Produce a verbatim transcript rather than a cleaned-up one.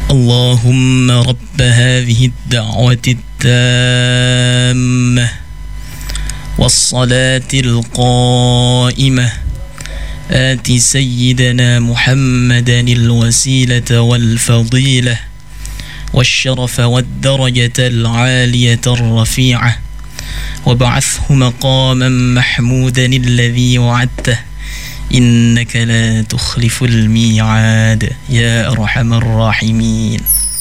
اللهم رب هذه الدعوة التامة والصلاة القائمة آت سيدنا محمدا الوسيلة والفضيلة والشرف والدرجة العالية الرفيعة وابعثه مقاما محمودا الذي وعدته إنك لا تخلف الميعاد يا أرحم الراحمين.